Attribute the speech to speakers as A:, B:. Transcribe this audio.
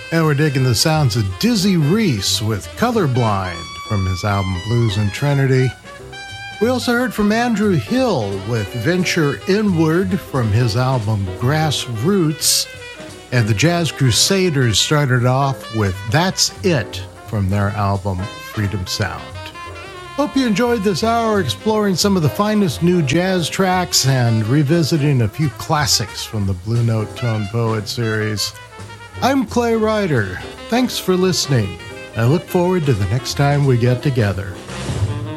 A: And we're digging the sounds of Dizzy Reese with Colorblind from his album Blues and Trinity. We also heard from Andrew Hill with Venture Inward from his album Grassroots. And the Jazz Crusaders started off with That's It from their album Freedom Sound. Hope you enjoyed this hour exploring some of the finest new jazz tracks and revisiting a few classics from the Blue Note Tone Poet series. I'm Clay Ryder. Thanks for listening. I look forward to the next time we get together.